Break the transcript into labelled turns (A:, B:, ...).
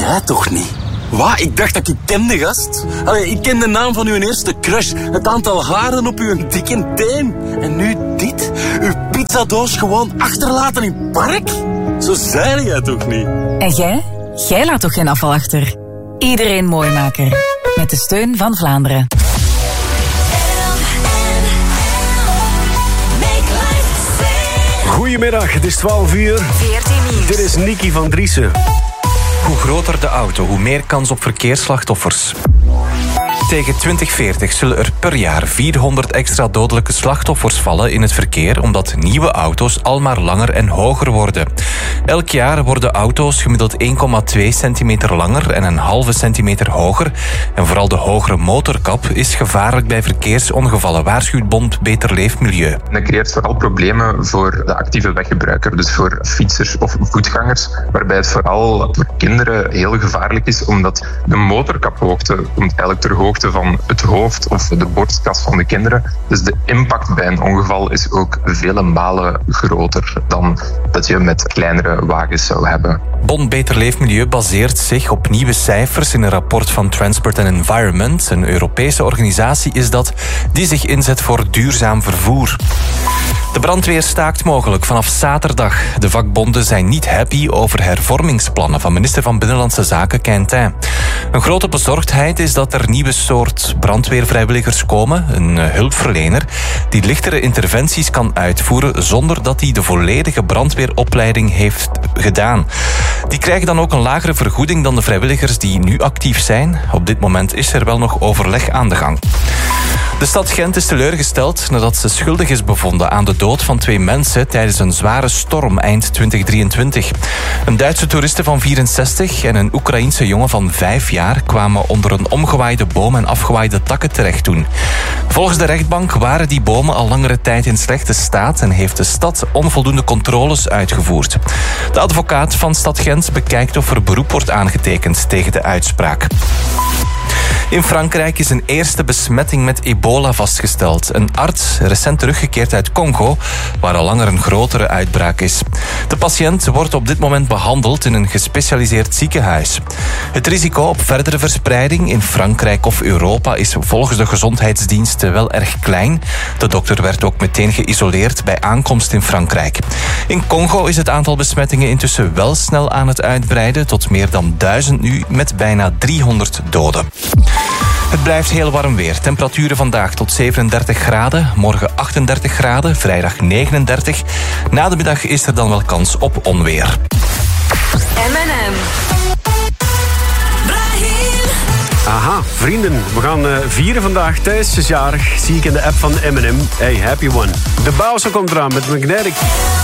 A: Jij toch niet? Wat? Ik dacht dat ik kende, gast. Allee, ik ken de naam van uw eerste crush. Het aantal haren op uw dikke teen. En nu dit? Uw pizzadoos gewoon achterlaten in het park? Zo zei jij toch niet?
B: En jij? Jij laat toch geen afval achter? Iedereen Mooimaker. Met de steun van Vlaanderen.
C: Goedemiddag, het is 12 uur.
B: 14 nieuws.
C: Dit is Nikki van Driessen.
D: Hoe groter de auto, hoe meer kans op verkeersslachtoffers. Tegen 2040 zullen er per jaar 400 extra dodelijke slachtoffers vallen in het verkeer, omdat nieuwe auto's al maar langer en hoger worden. Elk jaar worden auto's gemiddeld 1,2 centimeter langer en een halve centimeter hoger. En vooral de hogere motorkap is gevaarlijk bij verkeersongevallen, waarschuwt Bond Beter Leefmilieu.
E: Dat creëert vooral problemen voor de actieve weggebruiker, dus voor fietsers of voetgangers, waarbij het vooral voor kinderen heel gevaarlijk is, omdat de motorkaphoogte komt eigenlijk ter hoogte van het hoofd of de borstkas van de kinderen. Dus de impact bij een ongeval is ook vele malen groter dan dat je met kleinere wagens zou hebben.
D: Bond Beter Leefmilieu baseert zich op nieuwe cijfers in een rapport van Transport and Environment. Een Europese organisatie is dat die zich inzet voor duurzaam vervoer. De brandweer staakt mogelijk vanaf zaterdag. De vakbonden zijn niet happy over hervormingsplannen van minister van Binnenlandse Zaken Quintin. Een grote bezorgdheid is dat er nieuwe soort brandweervrijwilligers komen. Een hulpverlener die lichtere interventies kan uitvoeren zonder dat hij de volledige brandweeropleiding heeft gedaan. Die krijgen dan ook een lagere vergoeding dan de vrijwilligers die nu actief zijn. Op dit moment is er wel nog overleg aan de gang. De stad Gent is teleurgesteld nadat ze schuldig is bevonden aan de dood van 2 mensen tijdens een zware storm eind 2023. Een Duitse toeriste van 64 en een Oekraïense jongen van 5 jaar kwamen onder een omgewaaide boom en afgewaaide takken terecht toen. Volgens de rechtbank waren die bomen al langere tijd in slechte staat en heeft de stad onvoldoende controles uitgevoerd. De advocaat van stad Gent bekijkt of er beroep wordt aangetekend tegen de uitspraak. In Frankrijk is een eerste besmetting met ebola vastgesteld. Een arts, recent teruggekeerd uit Congo, waar al langer een grotere uitbraak is. De patiënt wordt op dit moment behandeld in een gespecialiseerd ziekenhuis. Het risico op verdere verspreiding in Frankrijk of Europa is volgens de gezondheidsdiensten wel erg klein. De dokter werd ook meteen geïsoleerd bij aankomst in Frankrijk. In Congo is het aantal besmettingen intussen wel snel aan het uitbreiden, tot meer dan 1000 nu, met bijna 300 doden. Het blijft heel warm weer. Temperaturen vandaag tot 37 graden, morgen 38 graden, vrijdag 39. Na de middag is er dan wel kans op onweer.
B: M&M.
C: Aha, vrienden, we gaan vieren vandaag. Thijs is jarig, zie ik in de app van M&M. Hey, happy one. De Bowser komt eraan met Magnetic.